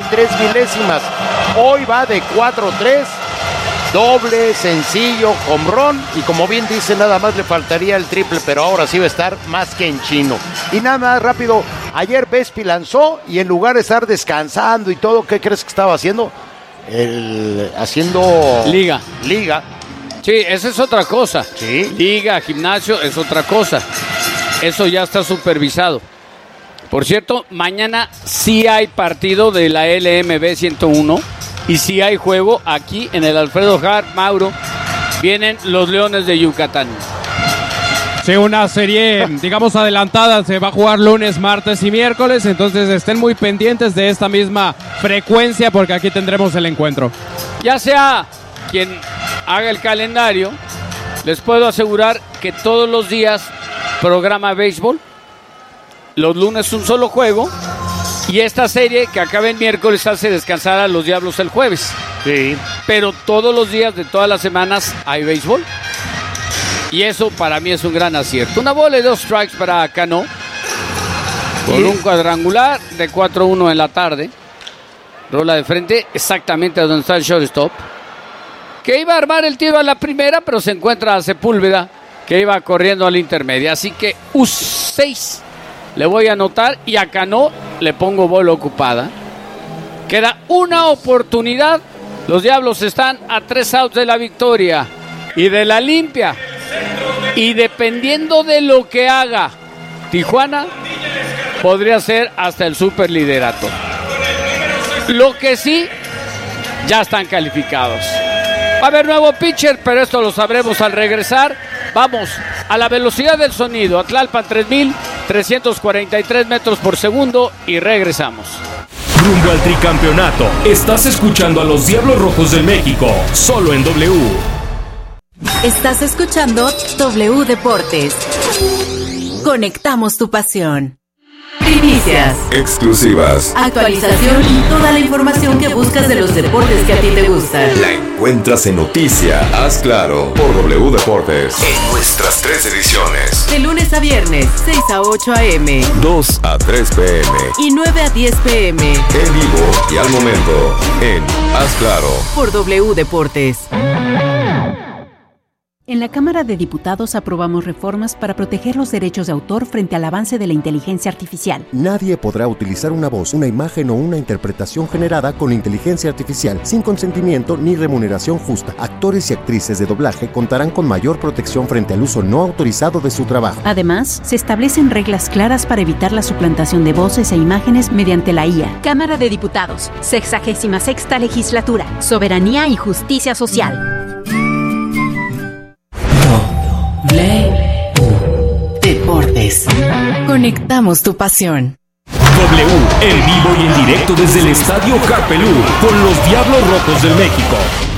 3 milésimas. Hoy va de 4-3, doble, sencillo, home run, y como bien dice, nada más le faltaría el triple, pero ahora sí va a estar más que en chino. Y nada más rápido, ayer Vespi lanzó y en lugar de estar descansando y todo, ¿qué crees que estaba haciendo? Haciendo liga. Sí, esa es otra cosa. Sí. Liga, gimnasio, es otra cosa. Eso ya está supervisado. Por cierto, mañana sí hay partido de la LMB 101 y sí hay juego aquí en el Alfredo Hart. Mauro, vienen los Leones de Yucatán. Sí, una serie, digamos, adelantada. Se va a jugar lunes, martes y miércoles. Entonces estén muy pendientes de esta misma frecuencia porque aquí tendremos el encuentro. Ya sea quien haga el calendario, les puedo asegurar que todos los días programa béisbol. Los lunes un solo juego. Y esta serie que acaba el miércoles hace descansar a los Diablos el jueves. Sí. Pero todos los días de todas las semanas hay béisbol. Y eso para mí es un gran acierto. Una bola y 2 strikes para Cano. Con un cuadrangular de 4-1 en la tarde. Rola de frente exactamente a donde está el shortstop. Que iba a armar el tiro a la primera, pero se encuentra a Sepúlveda, que iba corriendo a la intermedia. Así que U6 le voy a anotar y a Cano le pongo bola ocupada. Queda una oportunidad. Los Diablos están a 3 outs de la victoria y de la limpia. Y dependiendo de lo que haga Tijuana, podría ser hasta el superliderato. Lo que sí, ya están calificados. Va a haber nuevo pitcher, pero esto lo sabremos al regresar. Vamos a la velocidad del sonido. A Tlalpan 3,343 metros por segundo y regresamos. Rumbo al tricampeonato. Estás escuchando a los Diablos Rojos del México, solo en W. Estás escuchando W Deportes. Conectamos tu pasión. Primicias, exclusivas, actualización y toda la información que buscas de los deportes que a ti te gustan. La encuentras en Noticia, Haz Claro, por W Deportes. En nuestras 3 ediciones. De lunes a viernes, 6 a 8 a.m. 2 a 3 p.m. Y 9 a 10 p.m. En vivo y al momento, en Haz Claro. Por W Deportes. En la Cámara de Diputados aprobamos reformas para proteger los derechos de autor frente al avance de la inteligencia artificial. Nadie podrá utilizar una voz, una imagen o una interpretación generada con inteligencia artificial sin consentimiento ni remuneración justa. Actores y actrices de doblaje contarán con mayor protección frente al uso no autorizado de su trabajo. Además, se establecen reglas claras para evitar la suplantación de voces e imágenes mediante la IA. Cámara de Diputados, 66ª Legislatura, Soberanía y Justicia Social. Deportes. Conectamos tu pasión. W, en vivo y en directo desde el Estadio Carpelú, con los Diablos Rojos del México.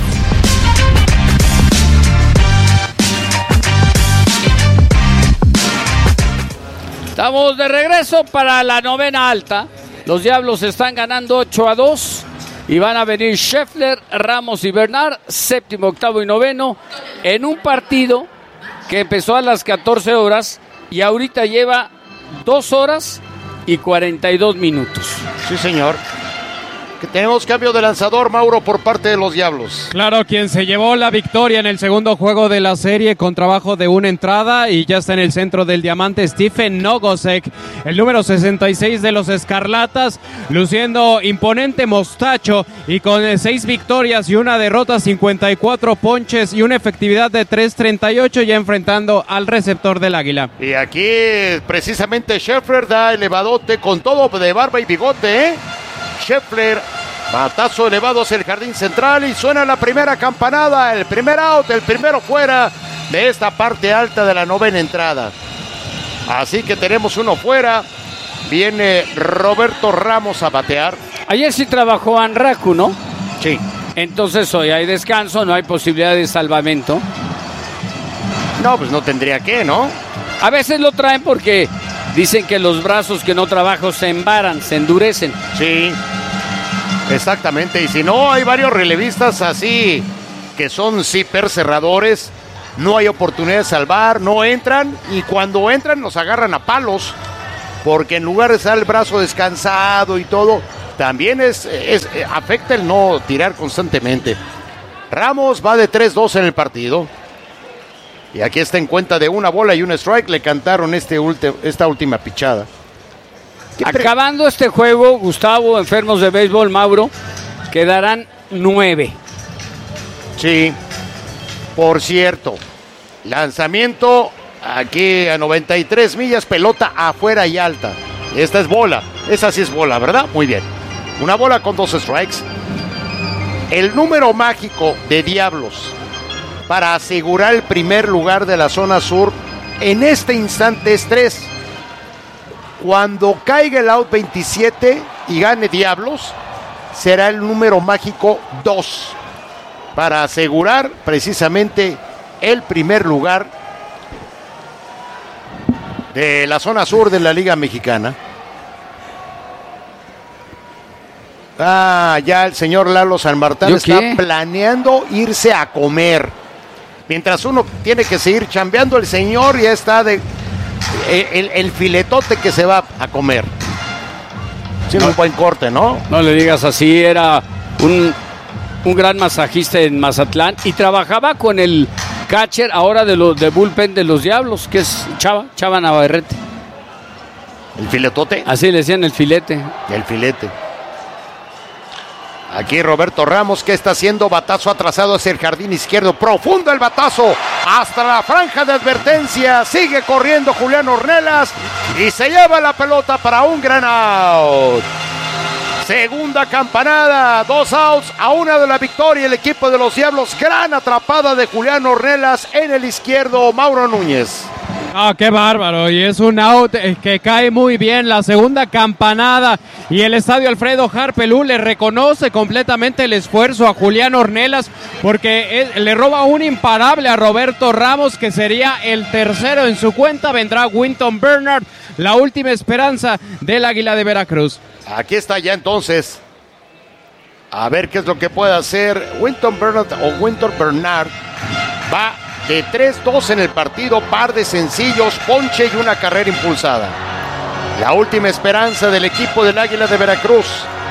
Estamos de regreso para la novena alta. Los Diablos están ganando 8-2 y van a venir Scheffler, Ramos y Bernard, séptimo, octavo y noveno, en un partido que empezó a las 14 horas y ahorita lleva 2 horas y 42 minutos. Sí, señor. Que tenemos cambio de lanzador, Mauro, por parte de los Diablos. Claro, quien se llevó la victoria en el segundo juego de la serie con trabajo de una entrada y ya está en el centro del diamante Stephen Nogosek, el número 66 de los Escarlatas, luciendo imponente mostacho y con 6 victorias y una derrota, 54 ponches y una efectividad de 3.38, ya enfrentando al receptor del Águila. Y aquí precisamente Scheffler da elevadote con todo de barba y bigote, ¿eh? Scheffler, batazo elevado hacia el jardín central y suena la primera campanada, el primer out, el primero fuera de esta parte alta de la novena entrada. Así que tenemos uno fuera, viene Roberto Ramos a batear. Ayer sí trabajó Anraku, ¿no? Sí. Entonces hoy hay descanso, no hay posibilidad de salvamento. No, pues no tendría que, ¿no? A veces lo traen porque dicen que los brazos que no trabajan se embaran, se endurecen. Sí, exactamente. Y si no, hay varios relevistas así que son zipper cerradores. No hay oportunidad de salvar, no entran. Y cuando entran los agarran a palos. Porque en lugar de estar el brazo descansado y todo, también afecta el no tirar constantemente. Ramos va de 3-2 en el partido. Y aquí está en cuenta de una bola y un strike. Le cantaron esta última pichada. Acabando este juego, Gustavo, enfermos de béisbol, Mauro, quedarán 9. Sí. Por cierto, lanzamiento aquí a 93 millas, pelota afuera y alta. Esta es bola. Esa sí es bola, ¿verdad? Muy bien. Una bola con 2 strikes. El número mágico de Diablos para asegurar el primer lugar de la zona sur en este instante es 3. Cuando caiga el out 27 y gane Diablos, será el número mágico 2 para asegurar precisamente el primer lugar de la zona sur de la Liga Mexicana. Ya el señor Lalo San Martín está planeando irse a comer. Mientras uno tiene que seguir chambeando, el señor ya está el filetote que se va a comer. Sí, un buen corte, ¿no? No le digas así, era un gran masajista en Mazatlán y trabajaba con el catcher ahora de bullpen de los Diablos, que es Chava Navarrete. ¿El filetote? Así le decían, el filete. El filete. Aquí Roberto Ramos, que está haciendo batazo atrasado hacia el jardín izquierdo. Profundo el batazo hasta la franja de advertencia. Sigue corriendo Julián Ornelas y se lleva la pelota para un gran out. Segunda campanada, 2 outs a 1 de la victoria. El equipo de los Diablos, gran atrapada de Julián Ornelas en el izquierdo, Mauro Núñez. Qué bárbaro, y es un out que cae muy bien, la segunda campanada, y el estadio Alfredo Harpelú le reconoce completamente el esfuerzo a Julián Ornelas, porque le roba un imparable a Roberto Ramos, que sería el tercero en su cuenta. Vendrá Winton Bernard, la última esperanza del Águila de Veracruz. Aquí está ya entonces, a ver qué es lo que puede hacer Winton Bernard o Winton Bernard. Va de 3-2 en el partido, par de sencillos, ponche y una carrera impulsada. La última esperanza del equipo del Águila de Veracruz.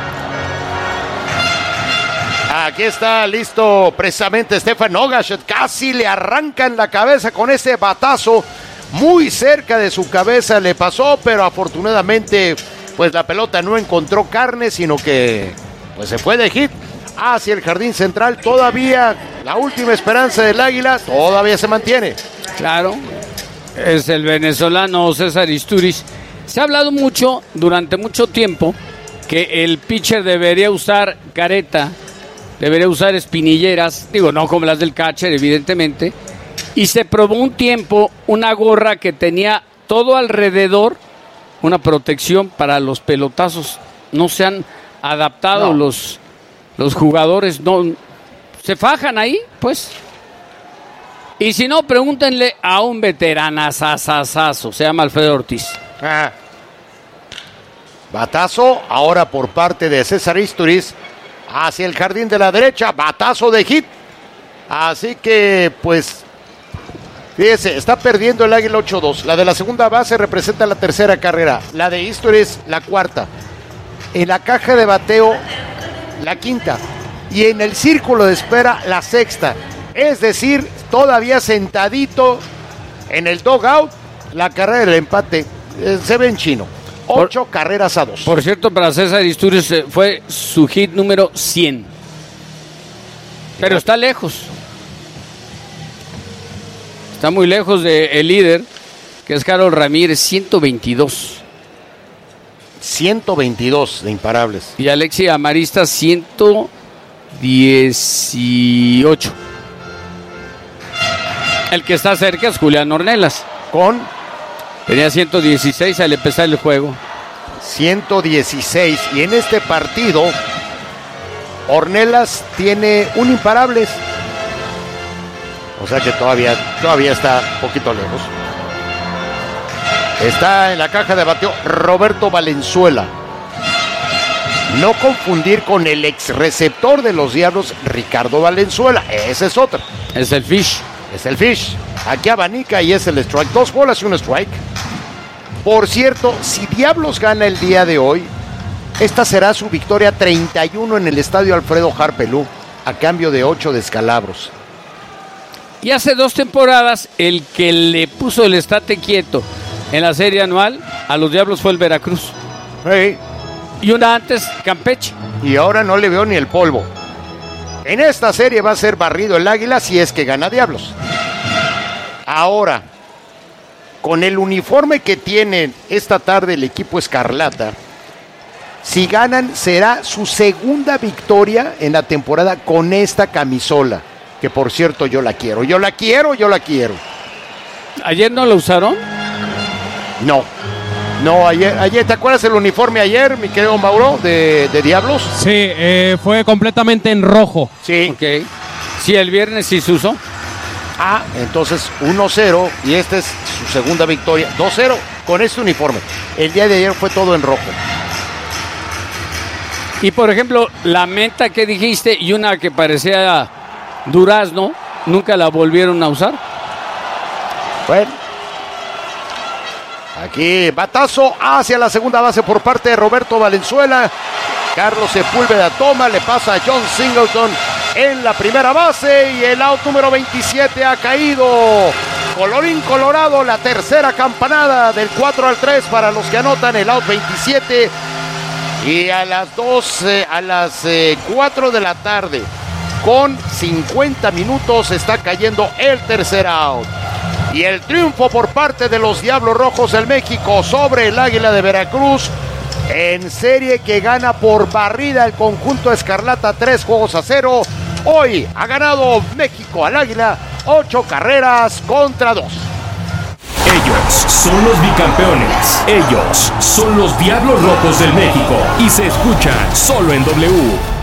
Aquí está listo precisamente Stefan Nogashet. Casi le arrancan la cabeza con ese batazo. Muy cerca de su cabeza le pasó, pero afortunadamente pues la pelota no encontró carne, sino que pues se fue de hit hacia el jardín central. Todavía la última esperanza del Águila todavía se mantiene. Claro, es el venezolano César Isturiz. Se ha hablado mucho, durante mucho tiempo, que el pitcher debería usar careta, debería usar espinilleras, digo, no como las del catcher, evidentemente, y se probó un tiempo una gorra que tenía todo alrededor una protección para los pelotazos. No se han adaptado los jugadores, no se fajan ahí, pues. Y si no, pregúntenle a un veteranazazazazo, se llama Alfredo Ortiz. Batazo ahora por parte de César Isturiz hacia el jardín de la derecha, batazo de hit. Así que pues fíjese, está perdiendo el Águila 8-2. La de la segunda base representa la tercera carrera, la de Isturiz la cuarta, en la caja de bateo la quinta y en el círculo de espera la sexta. Es decir, todavía sentadito en el dugout, la carrera del empate se ve en chino. 8 carreras a 2. Por cierto, para César Isturiz fue su hit número 100. Pero está lejos. Está muy lejos del líder, que es Harold Ramírez, 122. 122 de imparables. Y Alexi Amarista, 118. El que está cerca es Julián Ornelas. Tenía 116 al empezar el juego. 116. Y en este partido, Ornelas tiene un imparables. O sea que todavía está un poquito lejos. Está en la caja de bateo Roberto Valenzuela. No confundir con el ex receptor de los Diablos, Ricardo Valenzuela. Ese es otro. Es el Fish. Es el Fish. Aquí abanica y es el strike. 2 bolas y un strike. Por cierto, si Diablos gana el día de hoy, Esta será su victoria 31 en el estadio Alfredo Harpelú, a cambio de 8 descalabros. Y hace 2 temporadas, el que le puso el estate quieto en la serie anual a los Diablos fue el Veracruz. Hey. Y una antes, Campeche. Y ahora no le veo ni el polvo. En esta serie va a ser barrido el Águila si es que gana Diablos. Ahora, con el uniforme que tienen esta tarde el equipo Escarlata, si ganan será su segunda victoria en la temporada con esta camisola. Que por cierto yo la quiero. ¿Ayer no la usaron? No, ayer, ¿te acuerdas el uniforme ayer, mi querido Mauro, de Diablos? Sí, fue completamente en rojo. Sí. Ok. Sí, el viernes sí se usó. Entonces 1-0 y esta es su segunda victoria. 2-0 con este uniforme. El día de ayer fue todo en rojo. Y por ejemplo, la menta que dijiste y una que parecía durazno, nunca la volvieron a usar. Bueno. Aquí batazo hacia la segunda base por parte de Roberto Valenzuela. Carlos Sepúlveda toma, le pasa a John Singleton en la primera base y el out número 27 ha caído. Colorín colorado, la tercera campanada del 4-3 para los que anotan el out 27. Y a las 4 de la tarde, con 50 minutos, está cayendo el tercer out. Y el triunfo por parte de los Diablos Rojos del México sobre el Águila de Veracruz en serie que gana por barrida el conjunto Escarlata 3-0. Hoy ha ganado México al Águila 8 carreras contra 2. Ellos son los bicampeones. Ellos son los Diablos Rojos del México. Y se escuchan solo en W.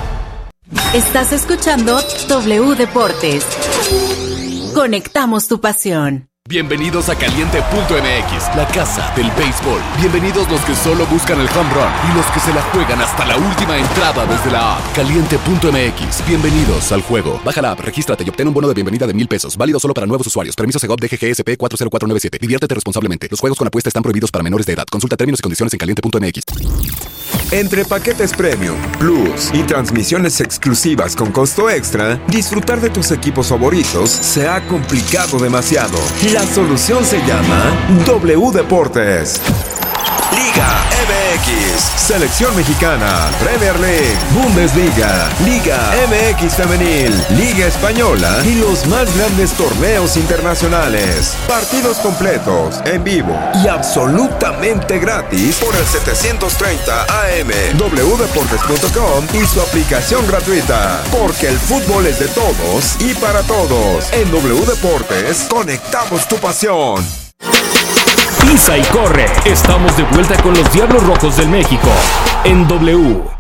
Estás escuchando W Deportes. Conectamos tu pasión. Bienvenidos a Caliente.mx, la casa del béisbol. Bienvenidos los que solo buscan el home run y los que se la juegan hasta la última entrada desde la app. Caliente.mx, bienvenidos al juego. Baja la app, regístrate y obtén un bono de bienvenida de $1,000. Válido solo para nuevos usuarios. Permiso Segov DGGSP 40497. Diviértete responsablemente. Los juegos con apuesta están prohibidos para menores de edad. Consulta términos y condiciones en Caliente.mx. Entre paquetes premium, plus y transmisiones exclusivas con costo extra, disfrutar de tus equipos favoritos se ha complicado demasiado. La solución se llama W Deportes. Liga MX, Selección Mexicana, Premier League, Bundesliga, Liga MX Femenil, Liga Española y los más grandes torneos internacionales. Partidos completos, en vivo y absolutamente gratis por el 730 AM, wdeportes.com y su aplicación gratuita. Porque el fútbol es de todos y para todos. En W Deportes, conectamos tu pasión. Pisa y corre. Estamos de vuelta con los Diablos Rojos del México en W.